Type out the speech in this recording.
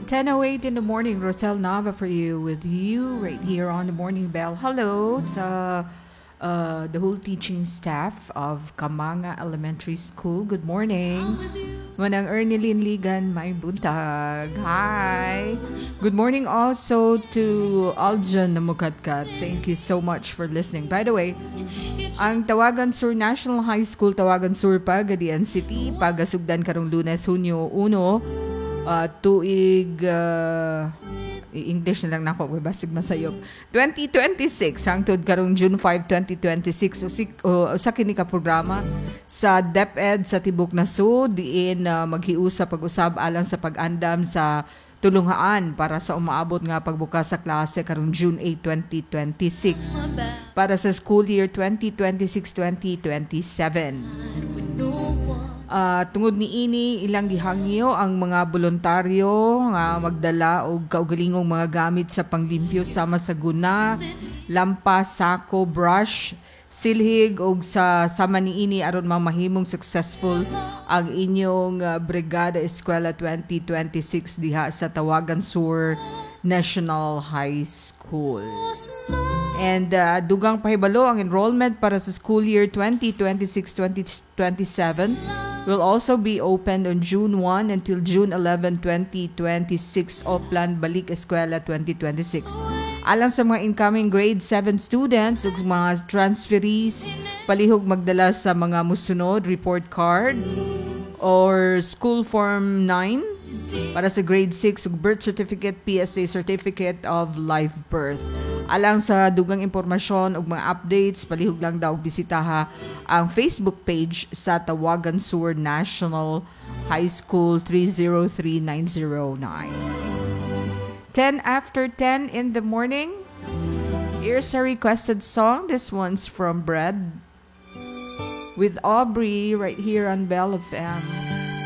10:08 in the morning, Rosel Nava for you, with you right here on the Morning Bell. Hello sa the whole teaching staff of Kamanga Elementary School. Good morning. Manang Ernilyn Ligan, may buntag. Hi. Good morning also to Aljan Namukatkat. Thank you so much for listening. By the way, ang Tawagan Sur National High School, Tawagan Sur pa, Gadian City, pagasugdan karong Lunes, Hunyo 1, tuig English na lang nako basig masayop 2026 hangtod karong June 5, 2026 usa kini ka programa sa DepEd sa Tibok Nasud diin maghiusa pag-usab alang sa pag-andam sa tulunghaan para sa umaabot nga pagbukas sa klase karong June 8, 2026 para sa school year 2026-2027. Tungod ni ini ilang gihangyo ang mga voluntaryo nga magdala og kaugalingong mga gamit sa panglimpyo sama sa guna, lampas, sako, brush, silhig og sa sama ni ini aron mamahimong successful ang inyong Brigada Eskwela 2026 diha sa Tawagan Sur National High School. And dugang pahibalo ang enrollment para sa school year 2026-2027 will also be opened on June 1 until June 11, 2026 o Plan Balik Eskwela 2026. Alang sa mga incoming grade 7 students ug mga transferees, palihog magdala sa mga musunod report card or school form 9 para sa grade 6 ug birth certificate, PSA certificate of live birth. Alang sa dugang impormasyon ug mga updates, palihog lang daw bisitaha ang Facebook page sa Tawagan Sur National High School 303909. 10 after 10 in the morning. Here's a requested song. This one's from Brad with Aubrey right here on Bell FM.